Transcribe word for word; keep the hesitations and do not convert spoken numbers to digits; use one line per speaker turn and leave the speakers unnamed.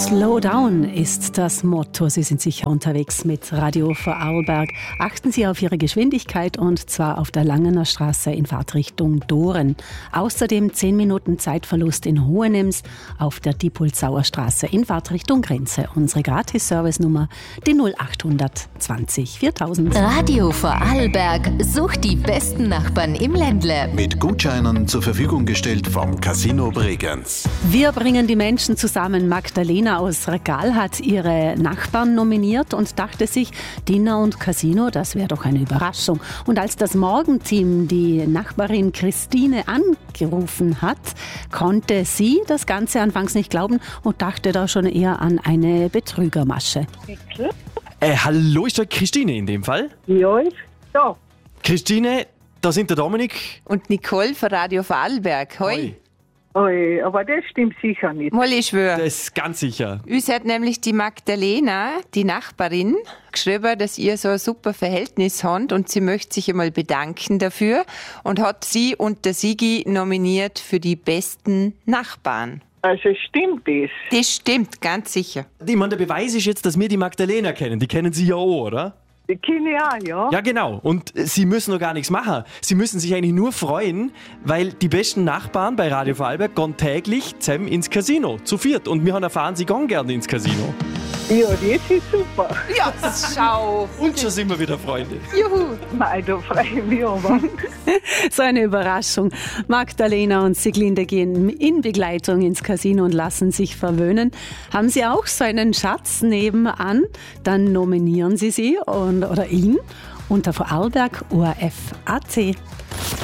Slow down ist das Motto. Sie sind sicher unterwegs mit Radio Vorarlberg. Achten Sie auf Ihre Geschwindigkeit und zwar auf der Langener Straße in Fahrtrichtung Doren. Außerdem zehn Minuten Zeitverlust in Hohenems auf der Diepholzauer Straße in Fahrtrichtung Grenze. Unsere Gratis-Service-Nummer, die null acht zwanzig viertausend.
Radio Vorarlberg sucht die besten Nachbarn im Ländle.
Mit Gutscheinen zur Verfügung gestellt vom Casino Bregenz.
Wir bringen die Menschen zusammen. Magdalena aus Regal hat ihre Nachbarn nominiert und dachte sich, Dinner und Casino, das wäre doch eine Überraschung. Und als das Morgenteam die Nachbarin Christine angerufen hat, konnte sie das Ganze anfangs nicht glauben und dachte da schon eher an eine Betrügermasche.
Äh, hallo, ist da Christine in dem Fall?
Ja, ist da.
Christine, da sind der Dominik.
Und Nicole von Radio Vorarlberg. Hoi.
Hoi.
Oi, aber das stimmt sicher nicht.
Mal ich schwöre.
Das ist ganz sicher.
Uns hat nämlich die Magdalena, die Nachbarin, geschrieben, dass ihr so ein super Verhältnis habt und sie möchte sich einmal bedanken dafür und hat sie und der Sigi nominiert für die besten Nachbarn.
Also stimmt das?
Das stimmt, ganz sicher.
Ich meine, der Beweis ist jetzt, dass wir die Magdalena kennen. Die kennen Sie ja auch, oder?
Die kenne ich auch, ja.
Ja, genau. Und Sie müssen noch gar nichts machen. Sie müssen sich eigentlich nur freuen, weil die besten Nachbarn bei Radio Vorarlberg gehen täglich zusammen ins Casino, zu viert. Und wir haben erfahren, sie gehen gerne ins Casino.
Ja, das ist super.
Ja, schau.
Und schon sind wir wieder Freunde.
Juhu.
Nein, da freue ich mich aber.
So eine Überraschung. Magdalena und Siglinde gehen in Begleitung ins Casino und lassen sich verwöhnen. Haben Sie auch so einen Schatz nebenan, dann nominieren Sie sie und, oder ihn unter Vorarlberg O R F Punkt A T.